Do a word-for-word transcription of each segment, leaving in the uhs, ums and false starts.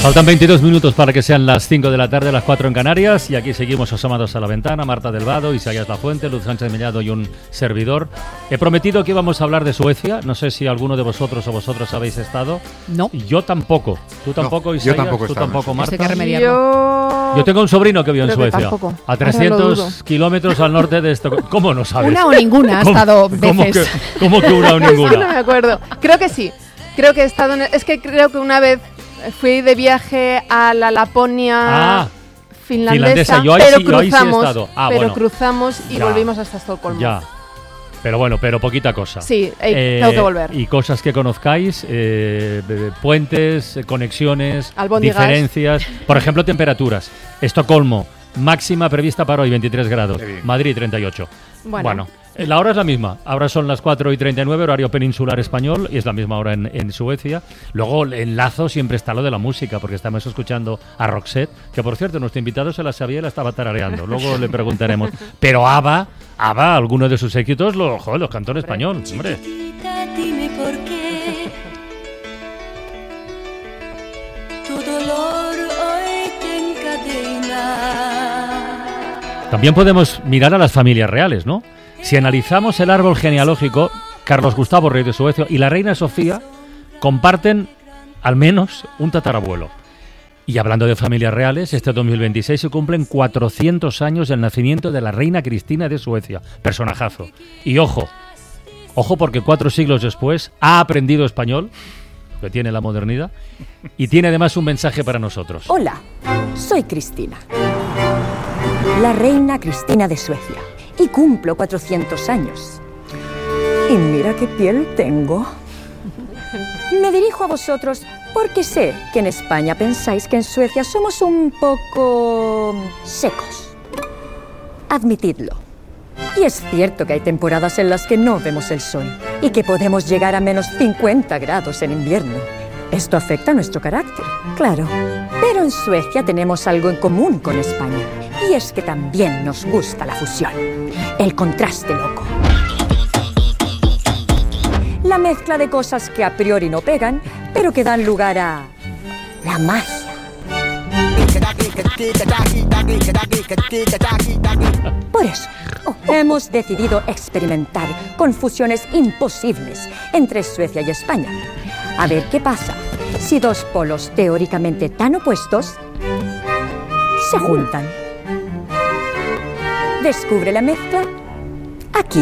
Faltan veintidós minutos para que sean las cinco de la tarde, las cuatro en Canarias, y aquí seguimos asomados a la ventana. Marta del Vado, Isaías Lafuente, Luz Sánchez Mellado y un servidor. He prometido que íbamos a hablar de Suecia. No sé si alguno de vosotros o vosotros habéis estado. No. Yo tampoco. Tú tampoco, no, Isaías. Yo tampoco. Tú tampoco, Marta. Yo... yo tengo un sobrino que vive en Creo que Suecia. tampoco. A trescientos kilómetros al norte de Estocolmo. ¿Cómo no sabes? Una o ninguna ha estado veces. ¿Cómo que, ¿Cómo que una o ninguna? No me acuerdo. Creo que sí. Creo que he estado en... Es que creo que una vez fui de viaje a la Laponia ah, finlandesa, finlandesa. Yo ahí pero sí, yo ahí sí he cruzamos, estado. Ah, pero bueno. cruzamos y Ya. volvimos hasta Estocolmo. Ya. Pero bueno, pero poquita cosa. Sí, eh, Eh, tengo que volver. Y cosas que conozcáis, eh, eh, puentes, eh, conexiones, Albóndigas. diferencias. Por ejemplo, temperaturas. Estocolmo, máxima prevista para hoy, veintitrés grados. Qué bien. Madrid, treinta y ocho. Bueno. Bueno, eh, la hora es la misma. Ahora son las cuatro y treinta y nueve, horario peninsular español, y es la misma hora en, en Suecia. Luego, en Lazo siempre está lo de la música, porque estamos escuchando a Roxette, que por cierto, nuestro invitado se la sabía y la estaba tarareando. Luego le preguntaremos. Pero ABBA, ABBA, alguno de sus éxitos, lo, joder, los cantó en español, hombre. Chiquitita, dime por qué tu dolor hoy te encadena. También podemos mirar a las familias reales, ¿no? Si analizamos el árbol genealógico, Carlos Gustavo, rey de Suecia, y la reina Sofía comparten al menos un tatarabuelo. Y hablando de familias reales, este dos mil veintiséis se cumplen cuatrocientos años del nacimiento de la reina Cristina de Suecia. Personajazo. Y ojo, ojo porque cuatro siglos después ha aprendido español, que tiene la modernidad, y tiene además un mensaje para nosotros. Hola, soy Cristina, la reina Cristina de Suecia, y cumplo cuatrocientos años. Y mira qué piel tengo. Me dirijo a vosotros porque sé que en España pensáis que en Suecia somos un poco secos. Admitidlo. Y es cierto que hay temporadas en las que no vemos el sol y que podemos llegar a menos cincuenta grados en invierno. Esto afecta a nuestro carácter, claro. Pero en Suecia tenemos algo en común con España, y es que también nos gusta la fusión, el contraste loco. La mezcla de cosas que a priori no pegan, pero que dan lugar a la magia. Por eso, hemos decidido experimentar con fusiones imposibles entre Suecia y España. A ver qué pasa si dos polos teóricamente tan opuestos se juntan. Descubre la mezcla aquí.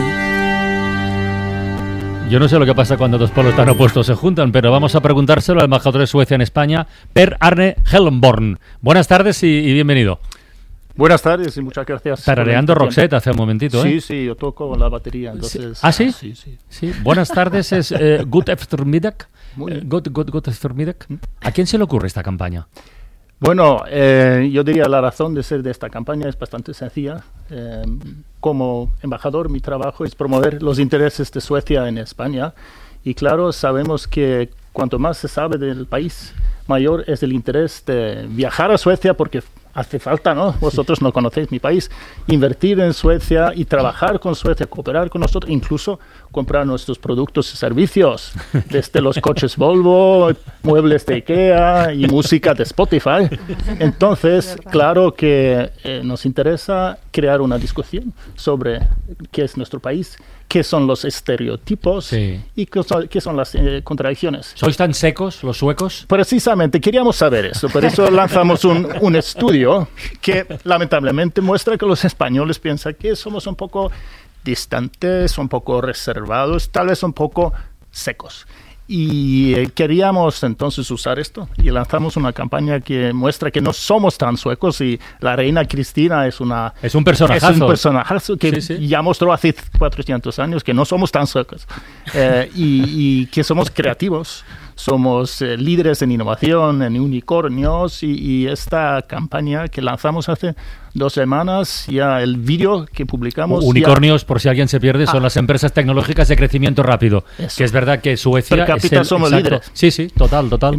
Yo no sé lo que pasa cuando dos polos tan opuestos se juntan, pero vamos a preguntárselo al embajador de Suecia en España, Per Arne Hellenborn. Buenas tardes y, y bienvenido. Buenas tardes y muchas gracias. Tarareando Roxette hace un momentito, ¿eh? Sí, sí, yo toco la batería, entonces... ¿Ah, sí? Sí, sí. Sí. Buenas tardes, es eh, Good Eftermiddag. Muy bien. Eh, Good, good, good Eftermiddag. ¿A quién se le ocurre esta campaña? Bueno, eh, yo diría la razón de ser de esta campaña es bastante sencilla. Eh, como embajador, mi trabajo es promover los intereses de Suecia en España. Y claro, sabemos que cuanto más se sabe del país, mayor es el interés de viajar a Suecia porque hace falta, ¿no? Vosotros no conocéis mi país. Invertir en Suecia y trabajar con Suecia, cooperar con nosotros, incluso comprar nuestros productos y servicios, desde los coches Volvo, muebles de IKEA y música de Spotify. Entonces, claro que eh, nos interesa crear una discusión sobre qué es nuestro país, qué son los estereotipos Sí. y qué son, qué son las eh, contradicciones. ¿Sois tan secos los suecos? Precisamente, queríamos saber eso, por eso lanzamos un, un estudio que lamentablemente muestra que los españoles piensan que somos un poco distantes, un poco reservados, tal vez un poco secos. Y eh, queríamos entonces usar esto y lanzamos una campaña que muestra que no somos tan suecos y la reina Cristina es una Es un personajazo. es un personajazo que Sí, sí. ya mostró hace cuatrocientos años que no somos tan suecos eh, y, y que somos creativos, somos eh, líderes en innovación, en unicornios y, y esta campaña que lanzamos hace dos semanas, ya el vídeo que publicamos... Unicornios, ya, por si alguien se pierde, son Ah. las empresas tecnológicas de crecimiento rápido. Eso. Que es verdad que Suecia... Per cápita es el, somos exacto. líderes. Sí, sí, total, total. En este.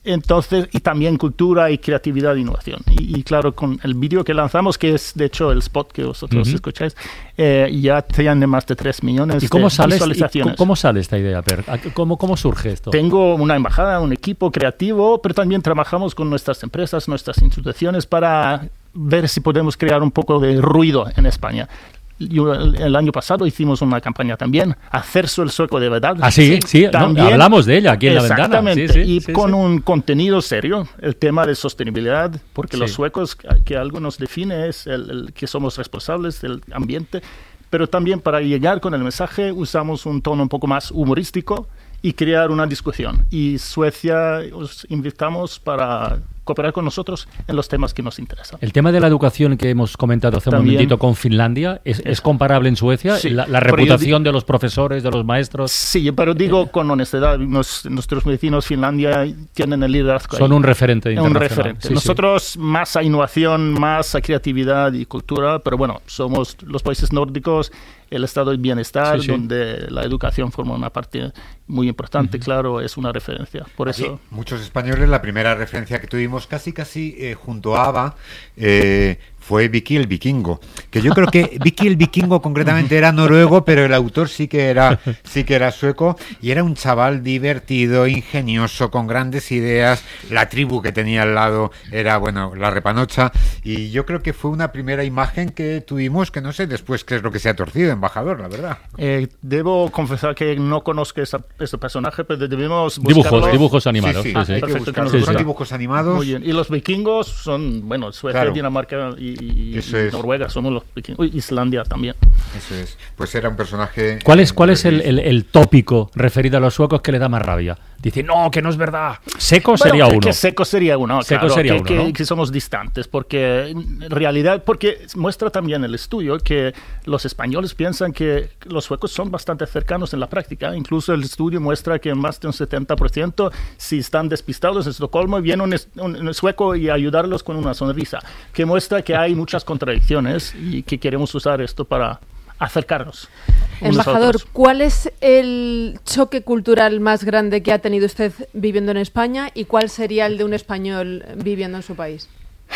Entonces, y también cultura y creatividad e innovación. Y, y claro, con el vídeo que lanzamos, que es de hecho el spot que vosotros uh-huh. escucháis, eh, ya tiene más de tres millones ¿Y cómo de sale, visualizaciones. ¿Y cómo sale esta idea, Per? ¿Cómo, ¿Cómo surge esto? Tengo una embajada, un equipo creativo, pero también trabajamos con nuestras empresas, nuestras instituciones para ver si podemos crear un poco de ruido en España. Yo, el, el año pasado hicimos una campaña también, Hacerse el sueco de verdad. Ah, sí, sí, también, no, hablamos de ella aquí en La Ventana. Exactamente, sí, sí, y sí, con sí. un contenido serio, el tema de sostenibilidad, porque sí. los suecos, que algo nos define es el, el que somos responsables del ambiente, pero también para llegar con el mensaje usamos un tono un poco más humorístico y crear una discusión. Y Suecia os invitamos para cooperar con nosotros en los temas que nos interesan. El tema de la educación que hemos comentado hace También, un momentito con Finlandia, ¿es, es comparable en Suecia? Sí, la, la reputación de los profesores, de los maestros. Sí, pero digo con honestidad, nos, nuestros vecinos Finlandia tienen el liderazgo. Son ahí. un referente internacional. Un referente. Sí, Nosotros sí. más a innovación, más a creatividad y cultura, pero bueno, somos los países nórdicos, el estado de bienestar, sí, sí. donde la educación forma una parte muy importante, uh-huh. claro, es una referencia. Por Aquí, eso muchos españoles, la primera referencia que tuvimos casi casi eh, junto a ABBA eh, fue Vicky el Vikingo, que yo creo que Vicky el Vikingo concretamente era noruego, pero el autor sí que era sí que era sueco, y era un chaval divertido, ingenioso, con grandes ideas. La tribu que tenía al lado era, bueno, la repanocha, y yo creo que fue una primera imagen que tuvimos, que no sé después qué es lo que se ha torcido, embajador, la verdad. Eh, debo confesar que no conozco esa, ese personaje, pero debemos buscarlo. Dibujos, dibujos animados. Sí, sí, ah, sí. hay que buscarlos. Sí, sí. Son dibujos animados. Muy bien. Y los vikingos son, bueno, Suecia, claro. Dinamarca y Y, y es. Noruega, somos los vikingos. Islandia también. Eso es. Pues era un personaje... ¿Cuál es, cuál es el, el, el tópico referido a los suecos que le da más rabia? Dice, no, que no es verdad. Seco bueno, sería uno. Que seco sería uno, seco claro, sería que, uno, que, ¿no? que somos distantes, porque en realidad, porque muestra también el estudio que los españoles piensan que los suecos son bastante cercanos en la práctica. Incluso el estudio muestra que más de un setenta por ciento, si están despistados en Estocolmo, viene un, un, un sueco y ayudarlos con una sonrisa, que muestra que hay muchas contradicciones y que queremos usar esto para acercarnos. Embajador, ¿cuál es el choque cultural más grande que ha tenido usted viviendo en España y cuál sería el de un español viviendo en su país?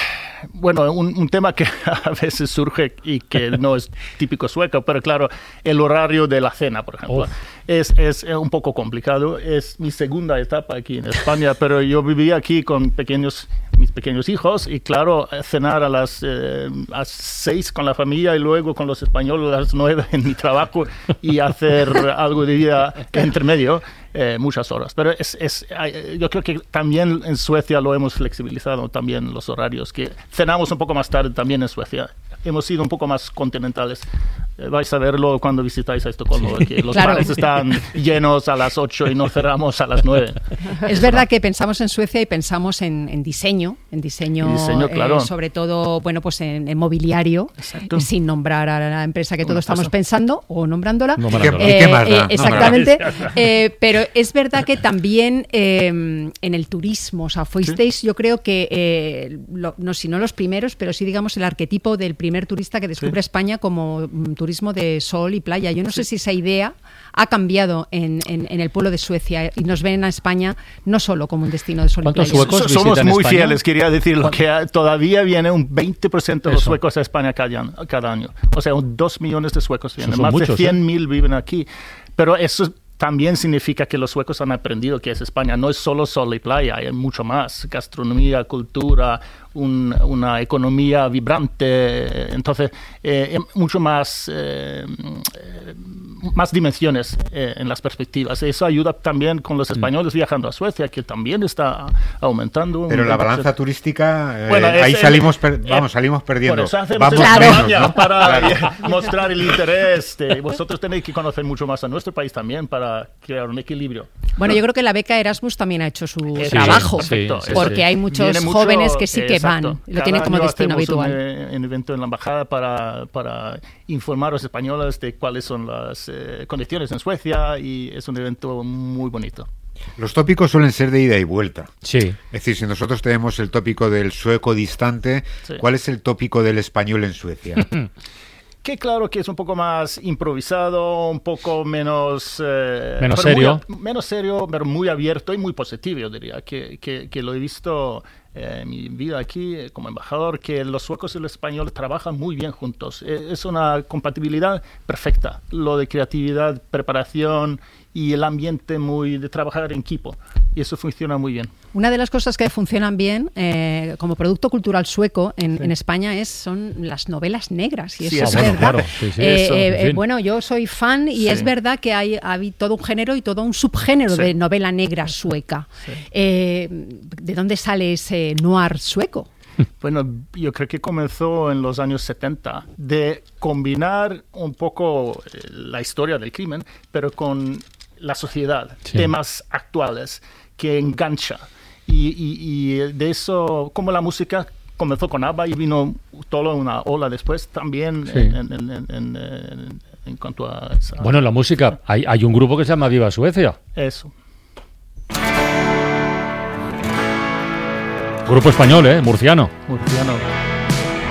Bueno, un, un tema que a veces surge y que no es típico sueco, pero claro, el horario de la cena, por ejemplo, es, es un poco complicado. Es mi segunda etapa aquí en España, pero yo vivía aquí con pequeños, mis pequeños hijos y claro, cenar a las, eh, a las seis con la familia y luego con los españoles a las nueve en mi trabajo y hacer algo de día entre medio. Eh, muchas horas, pero es, es, yo creo que también en Suecia lo hemos flexibilizado también los horarios, que cenamos un poco más tarde también en Suecia. Hemos sido un poco más continentales. Eh, vais a verlo cuando visitáis a Estocolmo, sí. que los claro. bares están llenos a las ocho y no cerramos a las nueve. Es verdad que pensamos en Suecia y pensamos en, en diseño, en diseño, diseño claro. eh, sobre todo, bueno, pues en, en mobiliario, eh, sin nombrar a la empresa que todos estamos pensando o nombrándola. nombrándola. Eh, ¿Y qué más da? eh, exactamente. Eh, pero es verdad que también eh, en el turismo, o sea, fuisteis, ¿sí? yo creo que, eh, lo, no si no los primeros, pero sí digamos el arquetipo del primer turista que descubre sí. España como um, turismo de sol y playa. Yo no sí. sé si esa idea ha cambiado en, en, en el pueblo de Suecia y nos ven a España no solo como un destino de sol y playa. ¿Cuántos suecos Somos muy España? fieles, quería decirlo, que todavía viene un veinte por ciento de los Eso. suecos a España cada, cada año. O sea, un dos millones de suecos vienen, más muchos, de cien mil ¿eh? viven aquí. Pero eso también significa que los suecos han aprendido que es España. No es solo sol y playa, hay mucho más. Gastronomía, cultura, un, una economía vibrante. Entonces, eh, mucho más, eh, eh, más dimensiones eh, en las perspectivas. Eso ayuda también con los españoles viajando a Suecia, que también está aumentando. Pero la balanza turística, eh, bueno, ahí es, salimos, per, eh, vamos, salimos perdiendo. Por eso hacemos vamos esta menos, campaña ¿no? para Claro. mostrar el interés. De, vosotros tenéis que conocer mucho más a nuestro país también para crear un equilibrio. Bueno, yo creo que la beca Erasmus también ha hecho su sí, trabajo, sí, sí, porque sí. hay muchos mucho, jóvenes que sí que exacto. van, lo tienen como destino habitual. Un, un evento en la embajada para, para informar a los españoles de cuáles son las eh, condiciones en Suecia y es un evento muy bonito. Los tópicos suelen ser de ida y vuelta. Sí. Es decir, si nosotros tenemos el tópico del sueco distante, sí. ¿cuál es el tópico del español en Suecia? que claro que es un poco más improvisado, un poco menos... Eh, menos pero serio. Muy, menos serio, pero muy abierto y muy positivo, yo diría, que, que, que lo he visto eh, en mi vida aquí eh, como embajador, que los suecos y los españoles trabajan muy bien juntos. Eh, es una compatibilidad perfecta, lo de creatividad, preparación y el ambiente muy de trabajar en equipo. Y eso funciona muy bien. Una de las cosas que funcionan bien eh, como producto cultural sueco en, Sí. en España es son las novelas negras. Y eso Sí, es ah, bueno, verdad. claro, sí, sí, Eh, eso, eh, en eh, fin. bueno, yo soy fan y Sí. es verdad que hay, hay todo un género y todo un subgénero Sí. de novela negra sueca. Sí. Eh, ¿De dónde sale ese noir sueco? Bueno, yo creo que comenzó en los años setenta, de combinar un poco eh, la historia del crimen, pero con la sociedad, Sí. temas actuales que engancha. Y, y- y de eso, como la música comenzó con ABBA y vino toda una ola después, también Sí. en, en- en- en- en- en cuanto a esa- Bueno, en la música hay, hay un grupo que se llama Viva Suecia. eso. Grupo español, ¿eh? Murciano. Murciano.